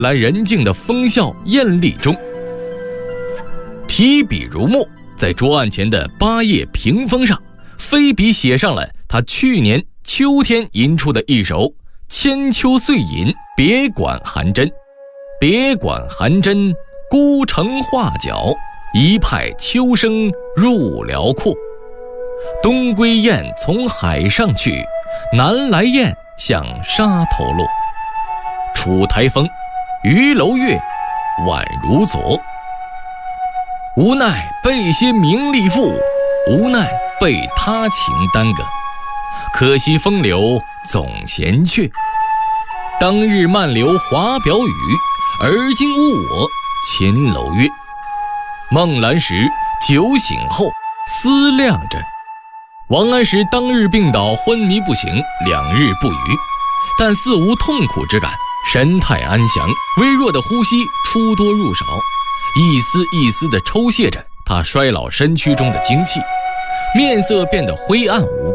来人境的风笑艳丽中。提笔如墨，在桌案前的8页屏风上，飞笔写上了他去年秋天吟出的一首《千秋岁吟别馆寒针》。别馆寒针，孤城画角，一派秋声入辽阔。东归雁从海上去，南来雁向沙头落。楚台风，鱼楼月，宛如昨。无奈被些名利负，无奈被他情耽搁。可惜风流总嫌却，当日漫流华表语，而今误我秦楼月。梦阑时，酒醒后，思量着。王安石当日病倒，昏迷不醒，2日不语，但似无痛苦之感，神态安详，微弱的呼吸出多入少，一丝一丝地抽泄着他衰老身躯中的精气，面色变得灰暗无